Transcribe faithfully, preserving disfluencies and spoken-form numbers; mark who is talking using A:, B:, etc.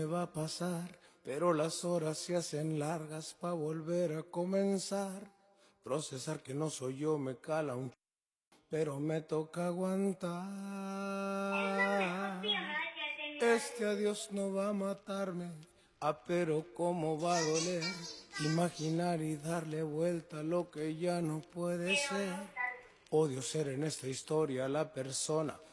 A: va a pasar, pero las horas se hacen largas pa' volver a comenzar. Procesar que no soy yo me cala un ch... pero me toca aguantar. Este adiós no va a matarme, ah, pero cómo va a doler. Imaginar y darle vuelta a lo que ya no puede ser. Odio ser en esta historia la persona